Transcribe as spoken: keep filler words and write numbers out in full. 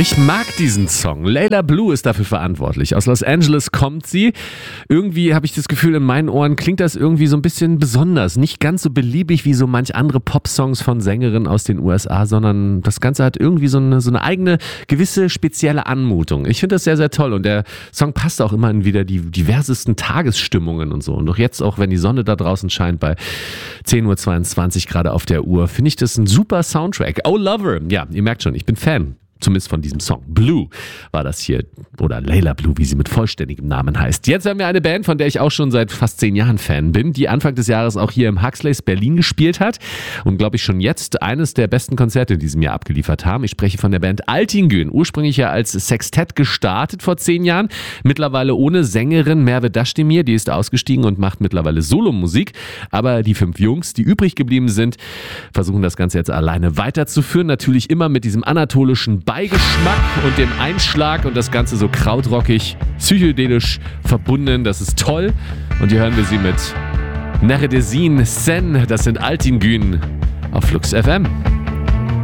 Ich mag diesen Song. Layla Blue ist dafür verantwortlich. Aus Los Angeles kommt sie. Irgendwie habe ich das Gefühl, in meinen Ohren klingt das irgendwie so ein bisschen besonders. Nicht ganz so beliebig wie so manch andere Popsongs von Sängerinnen aus den U S A, sondern das Ganze hat irgendwie so eine, so eine eigene, gewisse spezielle Anmutung. Ich finde das sehr, sehr toll und der Song passt auch immer in wieder die diversesten Tagesstimmungen und so. Und doch jetzt auch, wenn die Sonne da draußen scheint bei zehn Uhr zweiundzwanzig gerade auf der Uhr, finde ich das ein super Soundtrack. Oh Lover, ja, ihr merkt schon, ich bin Fan. Zumindest von diesem Song. Blue war das hier. Oder Layla Blue, wie sie mit vollständigem Namen heißt. Jetzt haben wir eine Band, von der ich auch schon seit fast zehn Jahren Fan bin, die Anfang des Jahres auch hier im Huxleys Berlin gespielt hat und, glaube ich, schon jetzt eines der besten Konzerte in diesem Jahr abgeliefert haben. Ich spreche von der Band Altingün. Ursprünglich ja als Sextett gestartet vor zehn Jahren. Mittlerweile ohne Sängerin Merve Dashdemir. Die ist ausgestiegen und macht mittlerweile Solomusik. Aber die fünf Jungs, die übrig geblieben sind, versuchen das Ganze jetzt alleine weiterzuführen. Natürlich immer mit diesem anatolischen Beigeschmack und dem Einschlag und das Ganze so krautrockig, psychedelisch verbunden. Das ist toll. Und hier hören wir sie mit Neredesin Sen. Das sind Altingün auf Flux F M.